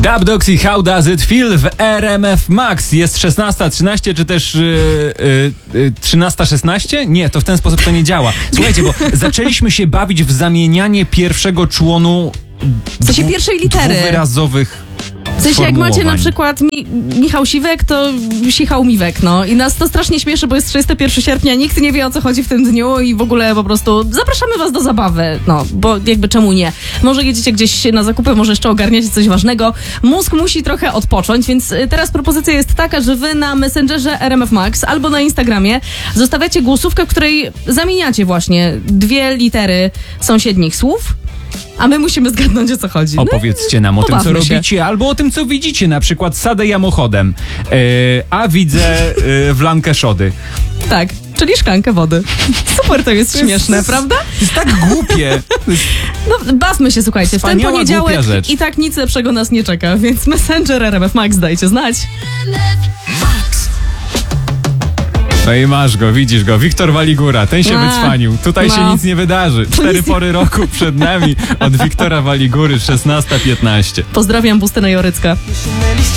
Dub Dogs i How Does It Feel w RMF Max. Jest 16:13, czy też 13:16? Nie, to w ten sposób to nie działa. Słuchajcie, bo zaczęliśmy się bawić w zamienianie pierwszego członu w sensie pierwszej litery dwuwyrazowych. W sensie jak macie na przykład Michał Siwek, to Sichał Miwek, no. I nas to strasznie śmieszy, bo jest 31 sierpnia, nikt nie wie, o co chodzi w tym dniu i w ogóle po prostu zapraszamy was do zabawy, no, bo jakby czemu nie. Może jedziecie gdzieś na zakupy, może jeszcze ogarniacie coś ważnego. Mózg musi trochę odpocząć, więc teraz propozycja jest taka, że wy na Messengerze RMF Max albo na Instagramie zostawiacie głosówkę, w której zamieniacie właśnie 2 litery sąsiednich słów, a my musimy zgadnąć, o co chodzi. Opowiedzcie nam o tym, co robicie, albo o tym, co widzicie. Na przykład sadę jamochodem, a widzę wlankę szody. Tak, czyli szklankę wody. Super, to jest śmieszne, prawda? To jest tak głupie. No, bawmy się, słuchajcie. W ten poniedziałek i tak nic lepszego nas nie czeka, więc Messenger RMF Max, dajcie znać. No i masz go, widzisz go. Wiktor Waligura, ten się wycwanił. Tutaj się nic nie wydarzy. 4 pory roku przed nami od Wiktora Waligury, 16:15. Pozdrawiam, Bustyna Jorycka.